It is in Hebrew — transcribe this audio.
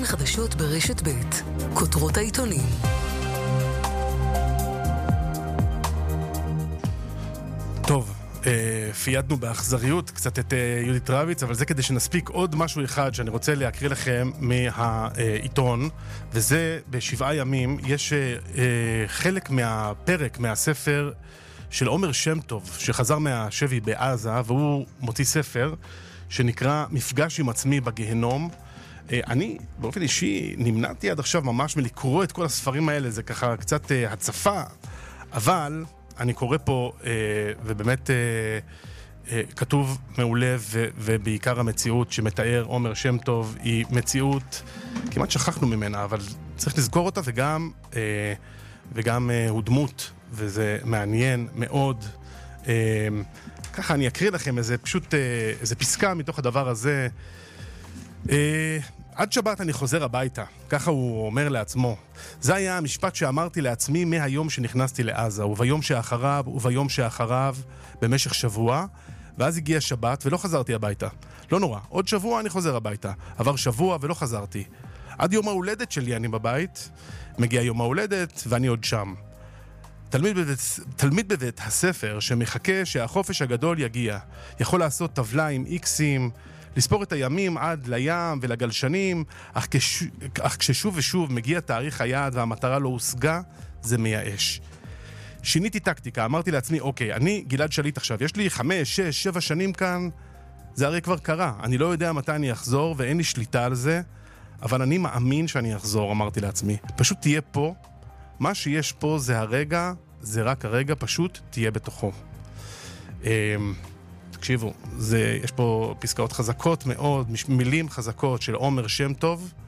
החדשות ברשת ב', כותרות העיתונים. טוב, פיידנו באכזריות קצת את יהודית רביץ, אבל זה כדי שנספיק עוד משהו אחד שאני רוצה להקריא לכם מהעיתון, וזה בשבעה ימים. יש חלק מהפרק מהספר של עומר שם טוב שחזר מהשבי בעזה, והוא מוציא ספר שנקרא מפגש עם עצמי בגיהנום. אני באופן אישי נמנעתי עד עכשיו ממש מלקרוא את כל הספרים האלה, זה ככה קצת הצפה, אבל אני קורא פה ובאמת כתוב מעולה, ובעיקר המציאות שמתאר עומר שם טוב היא מציאות, כמעט שכחנו ממנה, אבל צריך לזכור אותה, וגם הוא דמות, וזה מעניין מאוד. ככה אני אקריא לכם איזה פסקה מתוך הדבר הזה. עד שבת אני חוזר הביתה, ככה הוא אומר לעצמו. זה היה המשפט שאמרתי לעצמי מהיום שנכנסתי לעזה, וביום שאחריו במשך שבוע, ואז הגיע שבת ולא חזרתי הביתה. לא נורא, עוד שבוע אני חוזר הביתה. עבר שבוע ולא חזרתי. עד יום ההולדת שלי אני בבית, מגיע יום ההולדת ואני עוד שם. תלמיד בבית הספר שמחכה שהחופש הגדול יגיע, יכול לעשות טבלה עם איקסים, לספור את הימים עד לים ולגלשנים, אך כששוב ושוב מגיע תאריך היעד והמטרה לא הושגה, זה מייאש. שיניתי טקטיקה, אמרתי לעצמי, אוקיי, אני גלעד שליט עכשיו, יש לי 5, 6, 7 שנים כאן, זה הרי כבר קרה, אני לא יודע מתי אני אחזור ואין לי שליטה על זה, אבל אני מאמין שאני אחזור, אמרתי לעצמי. פשוט תהיה פה, מה שיש פה זה הרגע, זה רק הרגע, פשוט תהיה בתוכו. תקשיבו, יש פה פסקאות חזקות מאוד, מילים חזקות של עומר שם טוב,